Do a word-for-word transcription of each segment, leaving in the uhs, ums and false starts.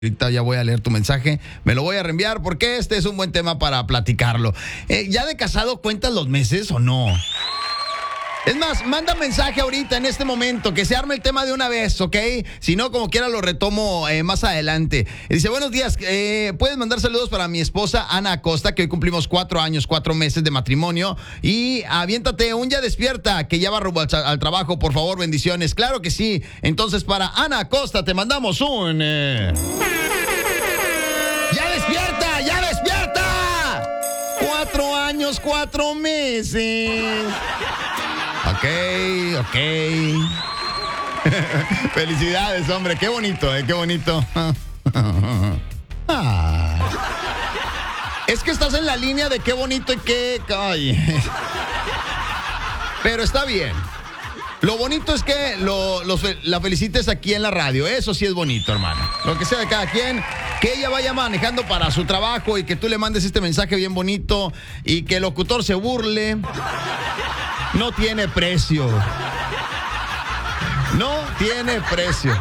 Ahorita ya voy a leer tu mensaje, me lo voy a reenviar porque este es un buen tema para platicarlo. Eh, ¿Ya de casado cuentas los meses o no? Es más, manda mensaje ahorita en este momento, que se arme el tema de una vez, ¿ok? Si no, como quiera lo retomo eh, más adelante. Dice, buenos días, eh, puedes mandar saludos para mi esposa Ana Acosta, que hoy cumplimos cuatro años, cuatro meses de matrimonio. Y aviéntate un ya despierta, que ya va rumbo al, al trabajo, por favor, bendiciones. Claro que sí. Entonces, para Ana Acosta, te mandamos un... Eh... ¡Ya despierta! ¡Ya despierta! Cuatro años, cuatro meses. Ok, ok. Felicidades, hombre. Qué bonito, eh, qué bonito. Ah. Es que estás en la línea de qué bonito y qué... Ay. Pero está bien. Lo bonito es que lo, los, la felicites aquí en la radio. Eso sí es bonito, hermano. Lo que sea de cada quien, que ella vaya manejando para su trabajo y que tú le mandes este mensaje bien bonito y que el locutor se burle. No tiene precio. No tiene precio.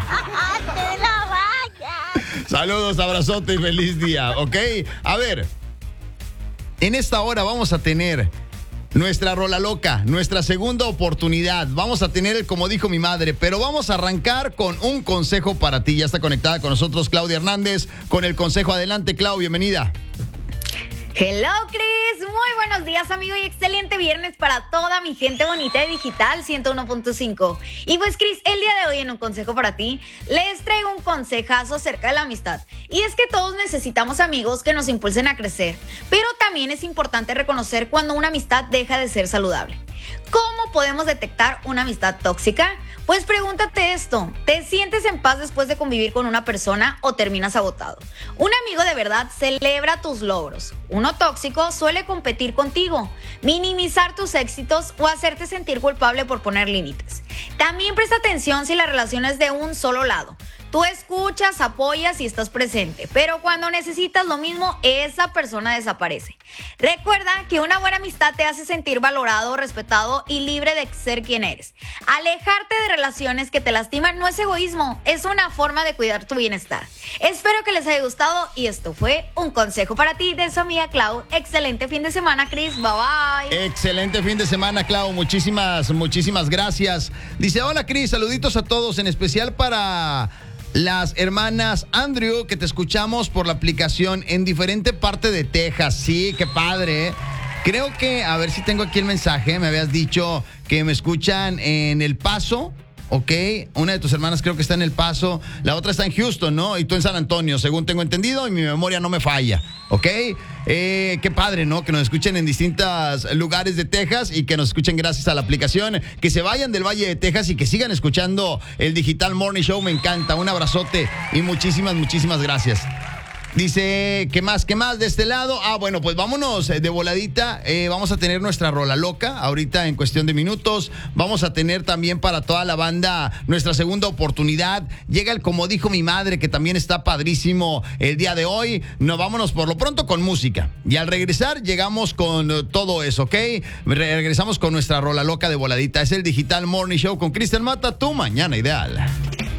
Saludos, abrazote y feliz día, ¿ok? A ver, en esta hora vamos a tener nuestra rola loca, nuestra segunda oportunidad. Vamos a tener, como dijo mi madre, pero vamos a arrancar con un consejo para ti. Ya está conectada con nosotros Claudia Hernández con el consejo. Adelante, Clau, bienvenida. Hello, Chris. Muy buenos días, amigo, y excelente viernes para toda mi gente bonita de Digital ciento uno punto cinco. Y pues, Chris, el día de hoy en un consejo para ti, les traigo un consejazo acerca de la amistad. Y es que todos necesitamos amigos que nos impulsen a crecer, pero también es importante reconocer cuando una amistad deja de ser saludable. ¿Cómo podemos detectar una amistad tóxica? Pues pregúntate esto, ¿te sientes en paz después de convivir con una persona o terminas agotado? Un amigo de verdad celebra tus logros. Uno tóxico suele competir contigo, minimizar tus éxitos o hacerte sentir culpable por poner límites. También presta atención si la relación es de un solo lado. Tú escuchas, apoyas y estás presente, pero cuando necesitas lo mismo, esa persona desaparece. Recuerda que una buena amistad te hace sentir valorado, respetado y libre de ser quien eres. Alejarte de relaciones que te lastiman no es egoísmo, es una forma de cuidar tu bienestar. Espero que les haya gustado y esto fue un consejo para ti de su amiga Clau. Excelente fin de semana, Chris. Bye bye. Excelente fin de semana, Clau. Muchísimas, muchísimas gracias. Dice, hola, Chris, saluditos a todos, en especial para las hermanas Andrew, que te escuchamos por la aplicación en diferente parte de Texas. Sí, qué padre, ¿eh? Creo que, a ver si tengo aquí el mensaje. Me habías dicho que me escuchan en El Paso, ¿ok? Una de tus hermanas creo que está en El Paso, la otra está en Houston, ¿no? Y tú en San Antonio, según tengo entendido, y mi memoria no me falla, ¿ok? Eh, qué padre, ¿no? Que nos escuchen en distintos lugares de Texas y que nos escuchen gracias a la aplicación. Que se vayan del Valle de Texas y que sigan escuchando el Digital Morning Show. Me encanta. Un abrazote y muchísimas, muchísimas gracias. Dice, ¿qué más? ¿Qué más de este lado? Ah, bueno, pues vámonos de voladita. Eh, vamos a tener nuestra rola loca ahorita en cuestión de minutos. Vamos a tener también para toda la banda nuestra segunda oportunidad. Llega el Como Dijo Mi Madre, que también está padrísimo el día de hoy. No, vámonos por lo pronto con música. Y al regresar llegamos con todo eso, ¿ok? Regresamos con nuestra rola loca de voladita. Es el Digital Morning Show con Cristian Mata, tu mañana ideal.